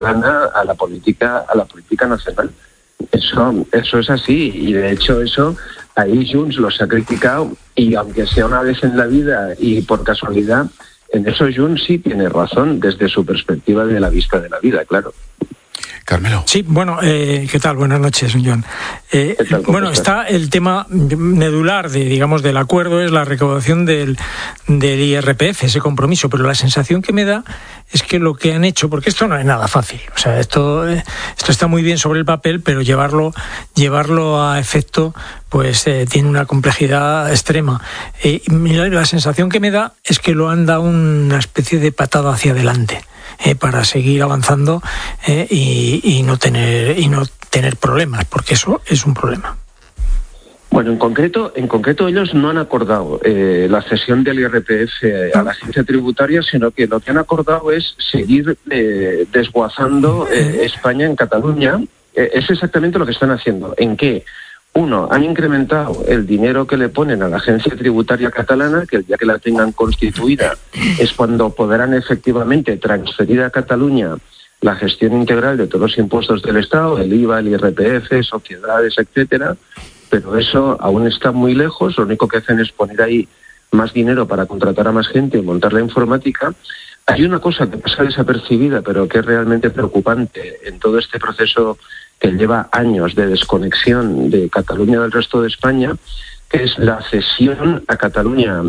catalana a la política nacional. Eso es así, y de hecho eso ahí Junts los ha criticado, y aunque sea una vez en la vida y por casualidad, en eso Junts sí tiene razón desde su perspectiva de la vista de la vida, claro. Carmelo. Sí, bueno, ¿qué tal? Buenas noches, John. Bueno, está el tema medular del acuerdo, es la recaudación del IRPF, ese compromiso, pero la sensación que me da es que lo que han hecho, porque esto no es nada fácil, o sea, esto está muy bien sobre el papel, pero llevarlo a efecto pues tiene una complejidad extrema. La sensación que me da es que lo han dado una especie de patada hacia adelante. Para seguir avanzando y no tener problemas, porque eso es un problema. Bueno, en concreto ellos no han acordado la cesión del IRPF a la agencia tributaria, sino que lo que han acordado es seguir desguazando España en Cataluña. Es exactamente lo que están haciendo. ¿En qué? Uno, han incrementado el dinero que le ponen a la agencia tributaria catalana, que el día que la tengan constituida es cuando podrán efectivamente transferir a Cataluña la gestión integral de todos los impuestos del Estado, el IVA, el IRPF, sociedades, etcétera. Pero eso aún está muy lejos. Lo único que hacen es poner ahí más dinero para contratar a más gente y montar la informática. Hay una cosa que pasa desapercibida, pero que es realmente preocupante en todo este proceso que lleva años de desconexión de Cataluña del resto de España, que es la cesión a Cataluña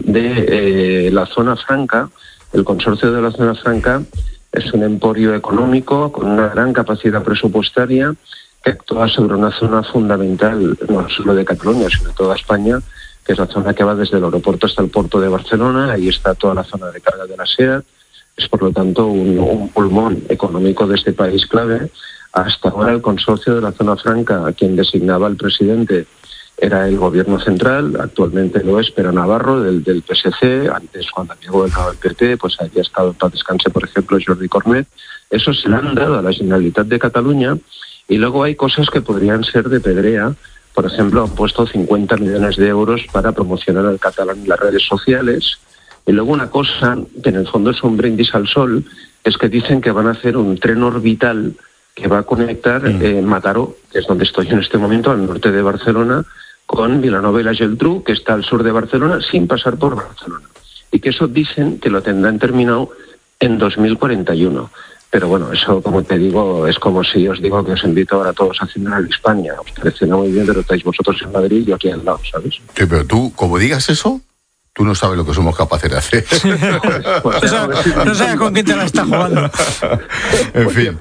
de la zona franca. El consorcio de la zona franca es un emporio económico con una gran capacidad presupuestaria que actúa sobre una zona fundamental, no solo de Cataluña, sino de toda España, que es la zona que va desde el aeropuerto hasta el puerto de Barcelona. Ahí está toda la zona de carga de la SEAT. Es, por lo tanto, un pulmón económico de este país clave. Hasta ahora el consorcio de la zona franca, a quien designaba el presidente, era el gobierno central. Actualmente lo es Pere Navarro, del PSC. Antes, cuando había gobernado el PP, pues había estado en paz descanse, por ejemplo, Jordi Cornet. Eso se le han dado a la Generalitat de Cataluña. Y luego hay cosas que podrían ser de pedrea. Por ejemplo, han puesto 50 millones de euros para promocionar al catalán en las redes sociales. Y luego una cosa que en el fondo es un brindis al sol, es que dicen que van a hacer un tren orbital que va a conectar Mataró, que es donde estoy en este momento, al norte de Barcelona, con Vilanova i la Geltrú, que está al sur de Barcelona, sin pasar por Barcelona. Y que eso dicen que lo tendrán terminado en 2041. Pero bueno, eso, como te digo, es como si os digo que os invito ahora a todos a cenar en España. Os parece muy bien, pero estáis vosotros en Madrid y yo aquí al lado, ¿sabes? Sí, pero tú, como digas eso, tú no sabes lo que somos capaces de hacer. No sabes con quién te la estás jugando. En fin,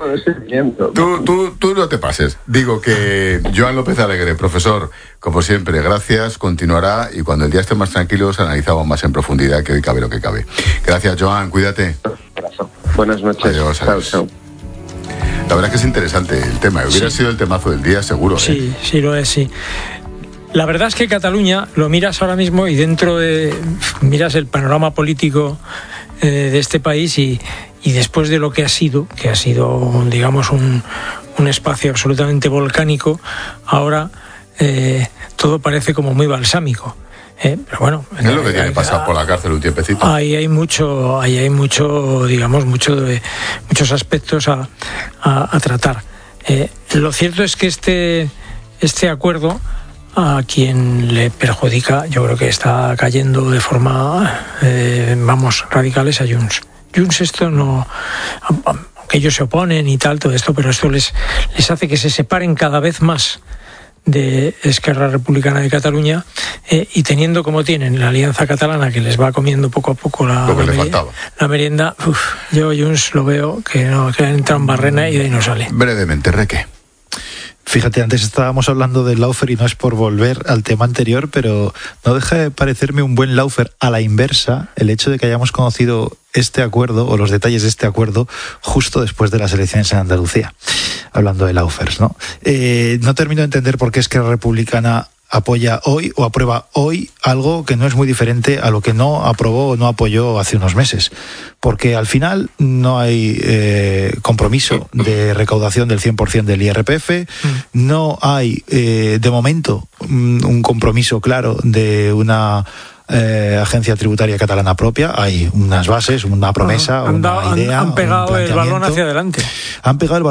tú no te pases. Digo que Joan López Alegre, profesor, como siempre, gracias, continuará, y cuando el día esté más tranquilo analizamos más en profundidad, que hoy cabe lo que cabe. Gracias, Joan, cuídate. Buenas noches. Adiós. Chao. La verdad es que es interesante el tema. Hubiera sido el temazo del día, seguro. Sí, sí lo es, sí. La verdad es que Cataluña, lo miras ahora mismo y miras el panorama político de este país y después de lo que ha sido, digamos, un espacio absolutamente volcánico, ahora todo parece como muy balsámico. Pero bueno, es lo que tiene pasar por la cárcel un tiempecito. Ahí hay mucho, digamos, muchos aspectos a tratar. Lo cierto es que este acuerdo, a quien le perjudica, yo creo que está cayendo de forma, radicales a Junts. Junts esto no, aunque ellos se oponen y tal, todo esto, pero esto les hace que se separen cada vez más de Esquerra Republicana de Cataluña, y teniendo como tienen la Alianza Catalana, que les va comiendo poco a poco la merienda, yo Junts lo veo que entra en barrena y de ahí no sale. Brevemente, Reque. Fíjate, antes estábamos hablando del Lawfare y no es por volver al tema anterior, pero no deja de parecerme un buen Lawfare a la inversa el hecho de que hayamos conocido este acuerdo o los detalles de este acuerdo justo después de las elecciones en Andalucía, hablando de Lawfares, ¿no? No termino de entender por qué Esquerra Republicana apoya hoy o aprueba hoy algo que no es muy diferente a lo que no aprobó o no apoyó hace unos meses, porque al final no hay compromiso de recaudación del 100% del IRPF, no hay de momento un compromiso claro de una agencia tributaria catalana propia. Hay unas bases, una promesa, una idea. Han pegado el balón hacia adelante. Han pegado el balón